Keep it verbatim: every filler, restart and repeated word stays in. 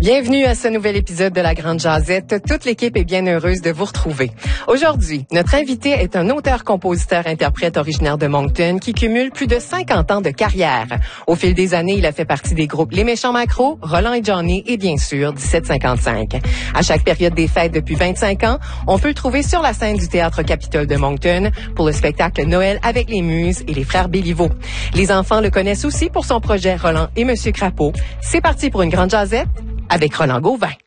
Bienvenue à ce nouvel épisode de La Grande Jazette. Toute l'équipe est bien heureuse de vous retrouver. Aujourd'hui, notre invité est un auteur-compositeur-interprète originaire de Moncton qui cumule plus de cinquante ans de carrière. Au fil des années, il a fait partie des groupes Les Méchants Macros, Roland et Johnny et bien sûr dix-sept cinquante-cinq. À chaque période des fêtes depuis vingt-cinq ans, on peut le trouver sur la scène du Théâtre Capitole de Moncton pour le spectacle Noël avec les Muses et les Frères Béliveau. Les enfants le connaissent aussi pour son projet Roland et Monsieur Crapaud. C'est parti pour une Grande Jazette avec Roland Gauvin.